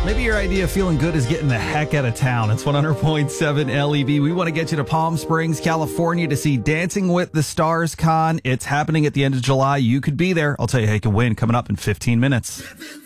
Maybe your idea of feeling good is getting the heck out of town. It's 100.7 LEV. We want to get you to Palm Springs, California to see Dancing with the Stars Con. It's happening at the end of July. You could be there. I'll tell you how you can win coming up in 15 minutes.